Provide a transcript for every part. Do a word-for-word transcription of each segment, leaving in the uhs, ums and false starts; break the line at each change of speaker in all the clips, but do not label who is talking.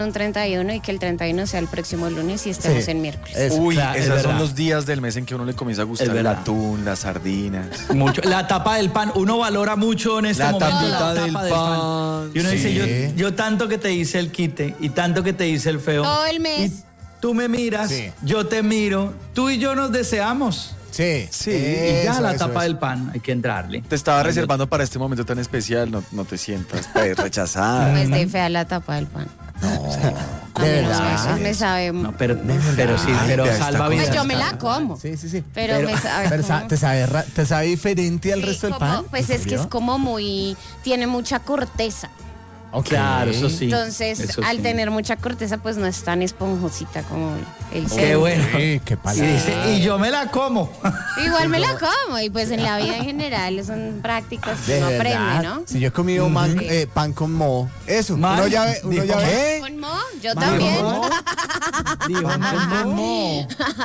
un treinta y uno y que el treinta y uno sea el próximo lunes y estemos sí, en miércoles.
Es,
Uy,
claro,
esos son los días del mes en que uno le comienza a gustar el atún, las sardinas.
Mucho. La tapa del pan, uno valora mucho en este
la
momento
tapita
la tapa
del,
del pan.
pan.
Y uno
sí.
dice, yo, yo tanto que te hice el quite y tanto que te hice el feo.
Todo el mes.
Y tú me miras, sí. yo te miro, tú y yo nos deseamos.
Sí,
sí. Y ya eso, la tapa eso, del pan, hay que entrarle.
Te estaba reservando para este momento tan especial, no, no te sientas pues, rechazada.
Pues de fea la tapa del pan.
No,
de verdad. No, me sabe.
No, pero, pero sí, pero
Ay,
salva vidas.
Pues yo me la como.
Sí, sí, sí.
Pero, pero me sabe.
Pero sa- te, sabe te sabe diferente al
sí,
resto del
como,
pan.
Pues es que es como muy. Tiene mucha corteza.
Okay.
Claro, eso sí.
Entonces,
eso
al
sí.
tener mucha corteza, pues no es tan esponjosita como el
centro. Qué bueno.
Sí, qué palabra.
Y, dice, y yo me la como.
Igual me la como. Y pues en la vida en general son prácticas que
De
uno
verdad.
aprende, ¿no?
Si yo he comido man,
sí.
eh, pan con moho. Eso.
Man,
uno ya ve. Uno ya ve.
¿Con moho? Yo
Man
también.
Con moho. Dijo man con moho.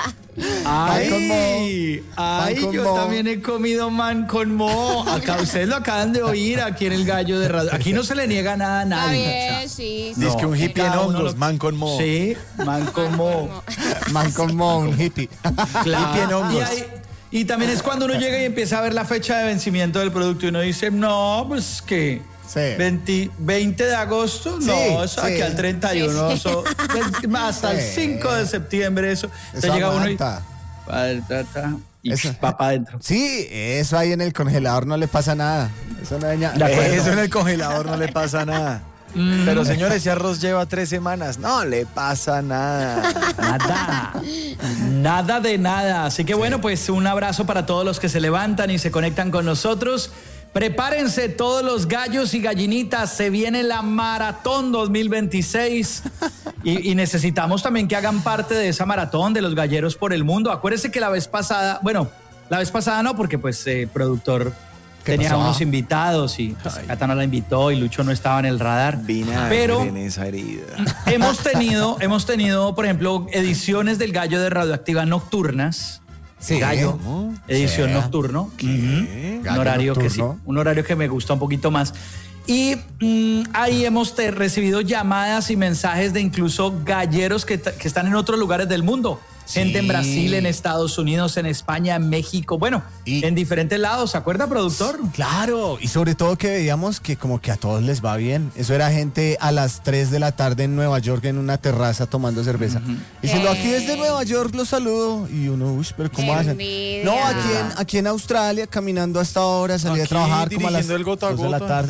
Ay,
con moho.
ay,
con
yo
moho.
también he comido man con moho. Acá ustedes lo acaban de oír aquí en el Gallo de Radio. Aquí no se le niega nada a nadie.
Bien, sí, sí.
Dice que un hippie en hongos, lo... man con moho.
Sí, man con moho.
Man con moho, un hippie.
Claro.
Hippie en hongos.
Y, hay, y también es cuando uno llega y empieza a ver la fecha de vencimiento del producto y uno dice, no, pues que
sí.
veinte, veinte de agosto, no,
sí,
eso
sí.
aquí al treinta y uno,
Sí, sí.
eso, hasta
sí.
el cinco de septiembre, eso.
Eso
Entonces llega uno y,
aguanta.
y
Eso.
va para adentro.
Sí, eso ahí en el congelador no le pasa nada. Eso no daña.
Eso en el congelador no le pasa nada. Mm. Pero señores, ese arroz lleva tres semanas. No le pasa nada.
Nada. Nada de nada. Así que bueno, pues un abrazo para todos los que se levantan y se conectan con nosotros. Prepárense todos los gallos y gallinitas. Se viene la Maratón dos mil veintiséis. Y, y necesitamos también que hagan parte de esa maratón de los galleros por el mundo. Acuérdense que la vez pasada, bueno, la vez pasada no, porque pues el eh, productor tenía pasó? unos invitados y pues, Cata no la invitó y Lucho no estaba en el radar.
Vinagre
pero
en esa herida.
Hemos tenido, hemos tenido, por ejemplo, ediciones del Gallo de Radioactiva nocturnas.
Sí.
Gallo,
¿Cómo?
edición
Sí.
nocturno.
¿Qué?
Un horario
nocturno.
que sí, un horario que me gusta un poquito más. Y mmm, ahí hemos te, recibido llamadas y mensajes de incluso galleros que, que están en otros lugares del mundo.
Sí.
Gente en Brasil, en Estados Unidos, en España, en México, bueno,
y,
en diferentes lados, ¿se acuerda, productor?
Claro, y sobre todo que veíamos que como que a todos les va bien. Eso era gente a las tres de la tarde en Nueva York en una terraza tomando cerveza. Uh-huh. Diciendo, aquí desde Nueva York los saludo. Y uno, uy, pero ¿cómo
Qué
hacen?
envidia.
No, aquí en, aquí en Australia, caminando hasta ahora, salí
Aquí
a trabajar como a las
dirigiendo el gota a
dos de la
gota.
tarde.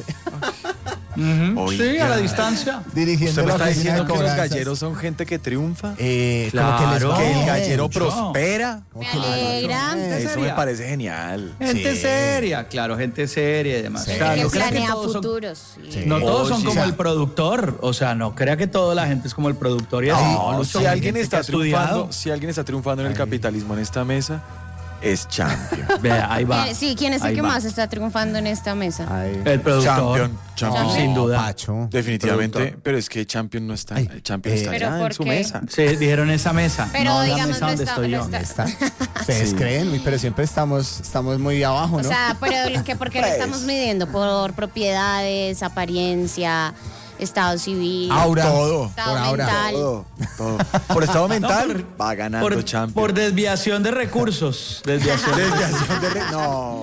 Uh-huh. Sí, a la distancia.
Dirigiendo
¿Usted me
la
está
oficina
diciendo
de
que los
cobranzas.
galleros son gente que triunfa?
Eh,
Claro.
como que, les va
Que el
bien.
gallero
mucho.
prospera.
Me alegra.
Eh,
Eso
seria.
me parece genial.
Gente
Sí.
seria, claro, gente seria y demás.
Sí.
O sea,
Que
no crea que
planea
todos son-
futuros. Sí.
Sí.
No todos son
Oye.
como el productor, o sea, no crea que toda la gente es como el productor y así.
No,
Lucho,
si
hay
alguien
gente
está
que ha estudiado.
triunfando, si alguien está triunfando en el capitalismo en esta mesa, es champion.
Vea, ahí va.
¿Quién- Sí, ¿quién es el
Ahí
que
va.
más está triunfando en esta mesa?
Ay.
El productor.
Champion, champion.
Sin duda.
Pacho.
Definitivamente,
Productor.
pero es que Champion no está,
Ay,
el Champion
eh,
está
¿Pero
allá
por
en su
qué?
mesa.
Sí, dijeron esa mesa.
Pero
no la
digamos,
mesa
no
donde
está-
estoy
no
yo.
está.
¿Está? Ustedes
Sí.
creen, pero siempre estamos, estamos muy abajo,
O
¿no?
sea, pero ¿qué, ¿por qué lo
Pues.
estamos midiendo? ¿Por propiedades, apariencia, estado civil?
Aura.
Todo.
Estado
por ahora.
mental.
Todo, todo. Por estado mental,
por-
va ganando
Por,
Champion.
por desviación de recursos. Desviación de
Desviación de re- No.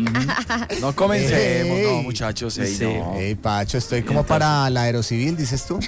No comencemos,
Ey.
no, muchachos. Ey,
Sí.
no.
Ey, Pacho, estoy como para la aerocivil, dices tú.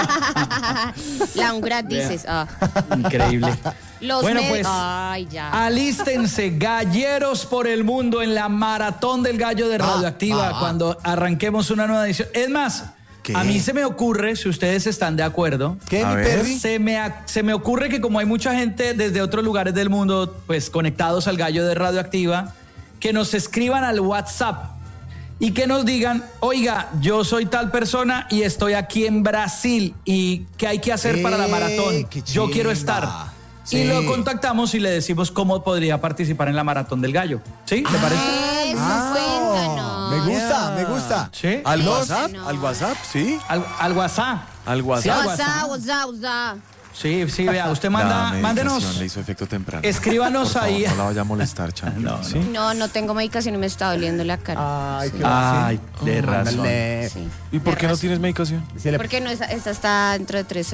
La UNGRAD dices. Ah.
Increíble.
Los
Bueno,
med-
pues,
Ay, ya.
alístense, galleros por el mundo en la maratón del gallo de Radioactiva
ah, ah.
cuando arranquemos una nueva edición. Es más,
¿Qué?
a mí se me ocurre, si ustedes están de acuerdo,
¿Qué,
A
mi
ver.
perri?
se me, ac- se me ocurre que como hay mucha gente desde otros lugares del mundo, pues conectados al gallo de Radioactiva, que nos escriban al WhatsApp y que nos digan, oiga, yo soy tal persona y estoy aquí en Brasil y ¿qué hay que hacer para la
¡Eh,
maratón?
qué
Yo quiero
chimba!
estar.
Sí.
Y lo contactamos y le decimos cómo podría participar en la maratón del gallo. ¿Sí? ¿Le parece?
Eso,
Ah,
cuéntanos.
me gusta, me gusta.
Sí.
¿Al
Los-
WhatsApp?
no.
¿Al WhatsApp? Sí.
Al, al WhatsApp.
Al
Sí,
WhatsApp.
al
WhatsApp, WhatsApp, WhatsApp.
Sí, sí, vea, usted manda,
La
mándenos,
medicación le hizo efecto temprano.
escríbanos
Por favor,
ahí.
no la vaya a molestar, Champion.
No, no.
¿Sí?
No, no tengo medicación y me está doliendo la cara.
Ay, qué
Ay, de razón.
Ándale.
Sí.
¿Y por qué no tienes medicación?
Se le
Porque no, esta, esta está dentro de tres